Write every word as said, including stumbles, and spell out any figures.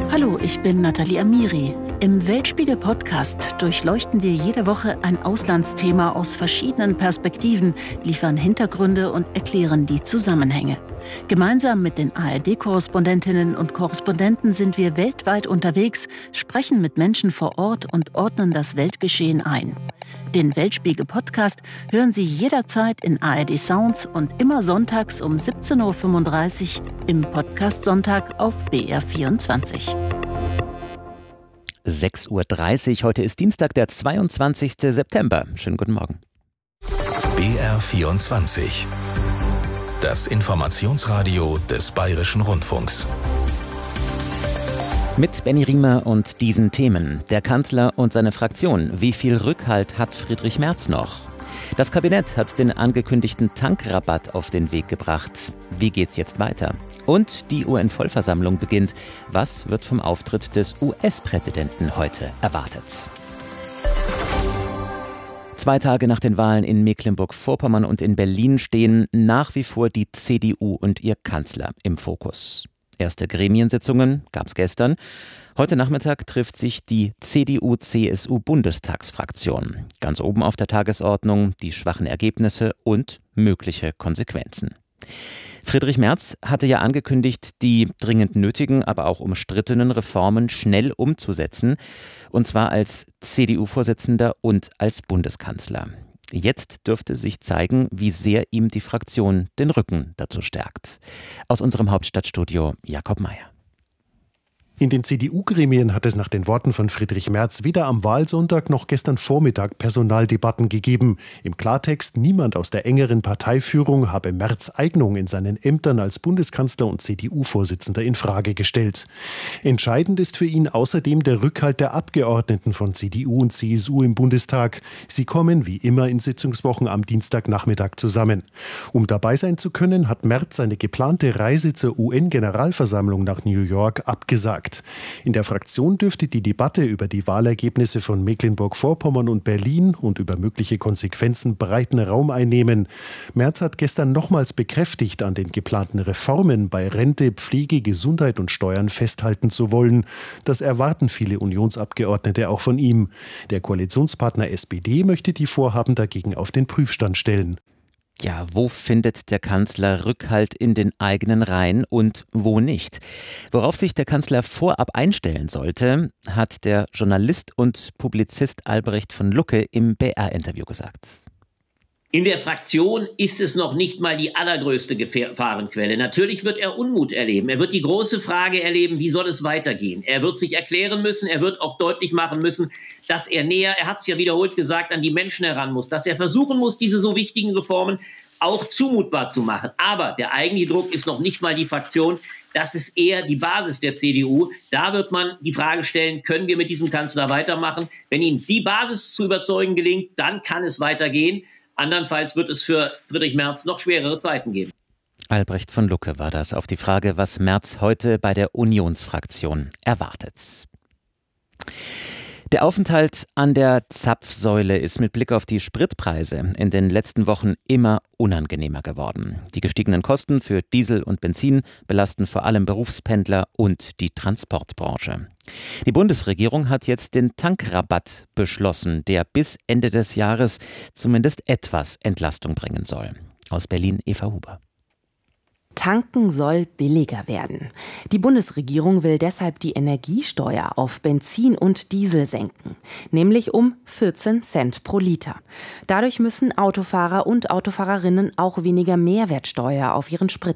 Hallo, ich bin Nathalie Amiri. Im Weltspiegel-Podcast durchleuchten wir jede Woche ein Auslandsthema aus verschiedenen Perspektiven, liefern Hintergründe und erklären die Zusammenhänge. Gemeinsam mit den A R D-Korrespondentinnen und Korrespondenten sind wir weltweit unterwegs, sprechen mit Menschen vor Ort und ordnen das Weltgeschehen ein. Den Weltspiegel-Podcast hören Sie jederzeit in A R D Sounds und immer sonntags um siebzehn Uhr fünfunddreißig im Podcast Sonntag auf B R vierundzwanzig. sechs Uhr dreißig, heute ist Dienstag, der zweiundzwanzigster September. Schönen guten Morgen. B R vierundzwanzig. Das Informationsradio des Bayerischen Rundfunks. Mit Benny Riemer und diesen Themen. Der Kanzler und seine Fraktion. Wie viel Rückhalt hat Friedrich Merz noch? Das Kabinett hat den angekündigten Tankrabatt auf den Weg gebracht. Wie geht's jetzt weiter? Und die U N-Vollversammlung beginnt. Was wird vom Auftritt des U S-Präsidenten heute erwartet? Zwei Tage nach den Wahlen in Mecklenburg-Vorpommern und in Berlin stehen nach wie vor die C D U und ihr Kanzler im Fokus. Erste Gremiensitzungen gab es gestern. Heute Nachmittag trifft sich die C D U C S U-Bundestagsfraktion. Ganz oben auf der Tagesordnung die schwachen Ergebnisse und mögliche Konsequenzen. Friedrich Merz hatte ja angekündigt, die dringend nötigen, aber auch umstrittenen Reformen schnell umzusetzen, und zwar als C D U-Vorsitzender und als Bundeskanzler. Jetzt dürfte sich zeigen, wie sehr ihm die Fraktion den Rücken dazu stärkt. Aus unserem Hauptstadtstudio Jakob Mayer. In den C D U-Gremien hat es nach den Worten von Friedrich Merz weder am Wahlsonntag noch gestern Vormittag Personaldebatten gegeben. Im Klartext, niemand aus der engeren Parteiführung habe Merz' Eignung in seinen Ämtern als Bundeskanzler und C D U-Vorsitzender in Frage gestellt. Entscheidend ist für ihn außerdem der Rückhalt der Abgeordneten von C D U und C S U im Bundestag. Sie kommen wie immer in Sitzungswochen am Dienstagnachmittag zusammen. Um dabei sein zu können, hat Merz seine geplante Reise zur U N-Generalversammlung nach New York abgesagt. In der Fraktion dürfte die Debatte über die Wahlergebnisse von Mecklenburg-Vorpommern und Berlin und über mögliche Konsequenzen breiten Raum einnehmen. Merz hat gestern nochmals bekräftigt, an den geplanten Reformen bei Rente, Pflege, Gesundheit und Steuern festhalten zu wollen. Das erwarten viele Unionsabgeordnete auch von ihm. Der Koalitionspartner S P D möchte die Vorhaben dagegen auf den Prüfstand stellen. Ja, wo findet der Kanzler Rückhalt in den eigenen Reihen und wo nicht? Worauf sich der Kanzler vorab einstellen sollte, hat der Journalist und Publizist Albrecht von Lucke im B R-Interview gesagt. In der Fraktion ist es noch nicht mal die allergrößte Gefahrenquelle. Natürlich wird er Unmut erleben. Er wird die große Frage erleben, wie soll es weitergehen? Er wird sich erklären müssen, er wird auch deutlich machen müssen, dass er näher, er hat es ja wiederholt gesagt, an die Menschen heran muss, dass er versuchen muss, diese so wichtigen Reformen auch zumutbar zu machen. Aber der eigentliche Druck ist noch nicht mal die Fraktion. Das ist eher die Basis der C D U. Da wird man die Frage stellen, können wir mit diesem Kanzler weitermachen? Wenn ihm die Basis zu überzeugen gelingt, dann kann es weitergehen. Andernfalls wird es für Friedrich Merz noch schwerere Zeiten geben. Albrecht von Lucke war das auf die Frage, was Merz heute bei der Unionsfraktion erwartet. Der Aufenthalt an der Zapfsäule ist mit Blick auf die Spritpreise in den letzten Wochen immer unangenehmer geworden. Die gestiegenen Kosten für Diesel und Benzin belasten vor allem Berufspendler und die Transportbranche. Die Bundesregierung hat jetzt den Tankrabatt beschlossen, der bis Ende des Jahres zumindest etwas Entlastung bringen soll. Aus Berlin Eva Huber. Tanken soll billiger werden. Die Bundesregierung will deshalb die Energiesteuer auf Benzin und Diesel senken, nämlich um vierzehn Cent pro Liter. Dadurch müssen Autofahrer und Autofahrerinnen auch weniger Mehrwertsteuer auf ihren Sprit